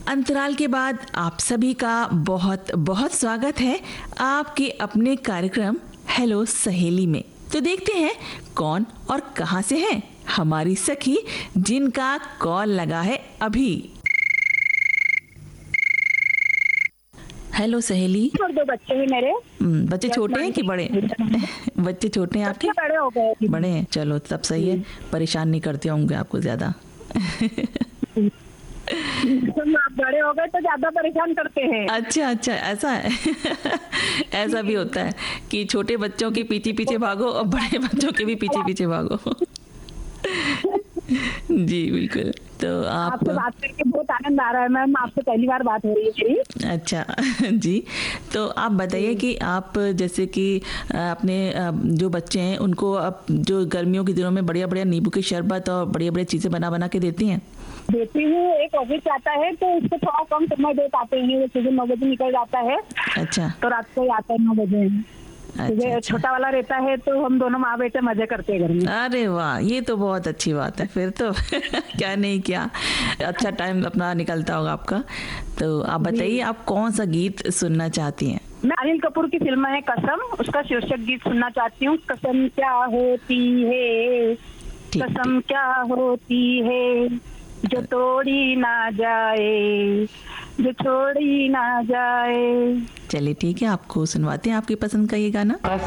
अंतराल के बाद आप सभी का बहुत बहुत स्वागत है आपके अपने कार्यक्रम हेलो सहेली में। तो देखते हैं कौन और कहां से है हमारी सखी जिनका कॉल लगा है अभी। हेलो सहेली। और 2 बच्चे हैं मेरे। बच्चे छोटे हैं कि बड़े? बच्चे छोटे हैं आपके? बड़े हो गए। बड़े हैं, चलो तब सही है, परेशान नहीं करते होंगे आपको ज्यादा। आप बड़े हो गए तो ज्यादा परेशान करते हैं। अच्छा ऐसा है। ऐसा भी होता है कि छोटे बच्चों के पीछे पीछे भागो और बड़े बच्चों के भी पीछे पीछे भागो। जी बिल्कुल। तो आपसे बात करके बहुत आनंद आ रहा है मैम, आपसे पहली बार बात हो रही है मेरी। अच्छा जी, तो आप बताइए कि आप जैसे कि अपने जो बच्चे हैं उनको आप जो गर्मियों के दिनों में बढ़िया बढ़िया नींबू के शरबत और बढ़िया बढ़िया चीजें बना बना के देती हैं? देती हूँ। एक ऑफिस आता है तो उसको थोड़ा कम समय दे पाते हैं, वो सुबह 9 बजे निकल जाता है। अच्छा। तो रात को ही आता है 9 बजे। अच्छा। छोटा वाला रहता है तो हम दोनों माँ बेटे मजे करते हैं घर में। अरे वाह, ये तो बहुत अच्छी बात है फिर तो। क्या नहीं क्या अच्छा टाइम अपना निकलता होगा आपका। तो आप बताइए आप कौन सा गीत सुनना चाहती हैं? मैं अनिल कपूर की फिल्म है कसम, उसका शीर्षक गीत सुनना चाहती हूँ। कसम क्या होती है, कसम क्या होती है, जो तोड़ी ना जाए, जो छोड़ी ना जाए। चलिए ठीक है, आपको सुनवाते हैं आपकी पसंद का ये गाना।